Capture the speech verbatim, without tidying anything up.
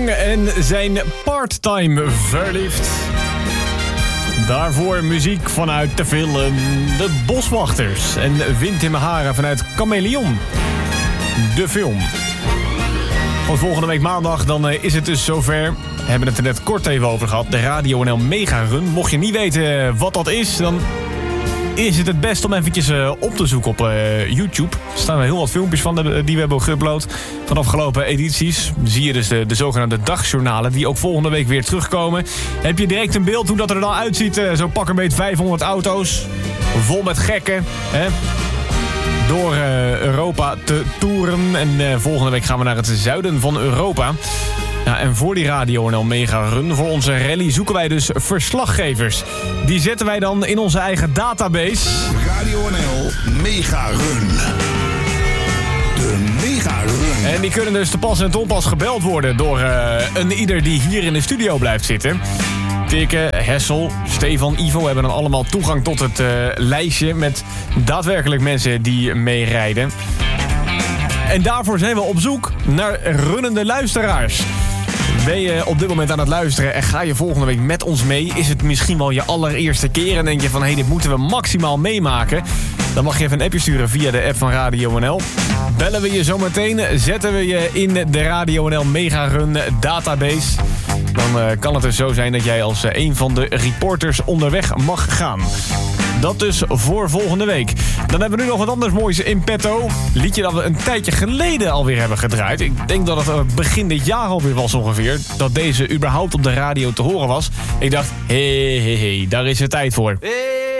Armstrong en zijn Part-Time Verliefd. Daarvoor muziek vanuit de film De Boswachters en Wind in mijn haren vanuit Chameleon, de film. Van volgende week maandag dan is het dus zover. We hebben het er net kort even over gehad. De Radio N L Mega Run. Mocht je niet weten wat dat is, dan is het het best om eventjes uh, op te zoeken op uh, YouTube. Er staan er heel wat filmpjes van de, die we hebben geüpload van afgelopen edities. Zie je dus de, de zogenaamde dagjournalen die ook volgende week weer terugkomen. Heb je direct een beeld hoe dat er dan uitziet. Uh, zo pak een beetje vijfhonderd auto's. Vol met gekken. Hè? Door uh, Europa te toeren. En uh, volgende week gaan we naar het zuiden van Europa. Ja, en voor die Radio N L Mega Run, voor onze rally, zoeken wij dus verslaggevers. Die zetten wij dan in onze eigen database. Radio N L Mega Run. De Mega Run. En die kunnen dus te pas en te onpas gebeld worden door uh, een ieder die hier in de studio blijft zitten. Tikke, Hessel, Stefan, Ivo hebben dan allemaal toegang tot het uh, lijstje met daadwerkelijk mensen die meerijden. En daarvoor zijn we op zoek naar runnende luisteraars. Ben je op dit moment aan het luisteren en ga je volgende week met ons mee? Is het misschien wel je allereerste keer en denk je van hé, hey, dit moeten we maximaal meemaken? Dan mag je even een appje sturen via de app van Radio N L. Bellen we je zometeen, zetten we je in de Radio N L Mega Run database. Dan uh, kan het dus zo zijn dat jij als uh, een van de reporters onderweg mag gaan. Dat dus voor volgende week. Dan hebben we nu nog wat anders moois in petto. Liedje dat we een tijdje geleden alweer hebben gedraaid. Ik denk dat het begin dit jaar alweer was ongeveer. Dat deze überhaupt op de radio te horen was. Ik dacht, hé, hé, hé, daar is het tijd voor. Hey.